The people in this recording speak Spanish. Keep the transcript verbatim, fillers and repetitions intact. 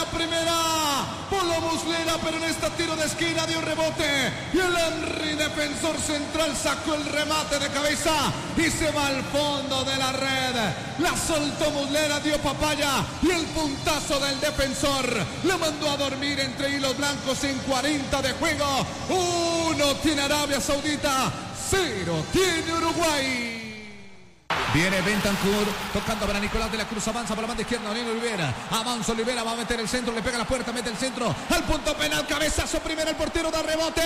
la primera. Polo Muslera, pero en este tiro de esquina dio rebote. Y el Henry, defensor central, sacó el remate de cabeza y se va al fondo de la red. La soltó Muslera, dio papaya y el puntazo del defensor lo mandó a dormir entre hilos blancos en cuarenta de juego. Uno tiene Arabia Saudita, cero tiene Uruguay. Viene Bentancur, tocando para Nicolás de la Cruz, avanza por la banda izquierda, Daniel Olivera, avanza Olivera, va a meter el centro, le pega la puerta, mete el centro, al punto penal, cabezazo primero, el portero da rebote,